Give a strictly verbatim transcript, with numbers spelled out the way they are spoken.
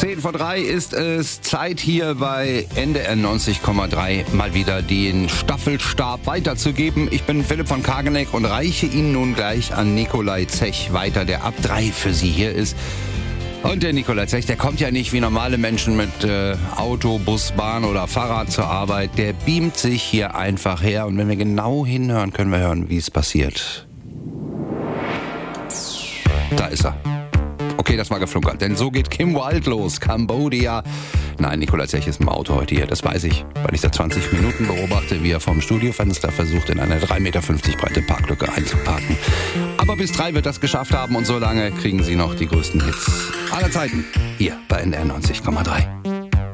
zehn vor drei ist es Zeit hier bei N D R neunzig Komma drei mal wieder den Staffelstab weiterzugeben. Ich bin Philipp von Kageneck und reiche ihn nun gleich an Nikolai Zech weiter, der ab drei für Sie hier ist. Und der Nikolai Zech, der kommt ja nicht wie normale Menschen mit äh, Auto, Bus, Bahn oder Fahrrad zur Arbeit. Der beamt sich hier einfach her und wenn wir genau hinhören, können wir hören, wie es passiert. Da ist er. Okay, das war geflunkert, denn so geht Kim Wilde los, Cambodia. Nein, Nikolai Zech ist im Auto heute hier, das weiß ich, weil ich seit zwanzig Minuten beobachte, wie er vom Studiofenster versucht, in eine drei Komma fünfzig Meter breite Parklücke einzuparken. Aber bis drei wird das geschafft haben und so lange kriegen Sie noch die größten Hits aller Zeiten hier bei N D R neunzig Komma drei.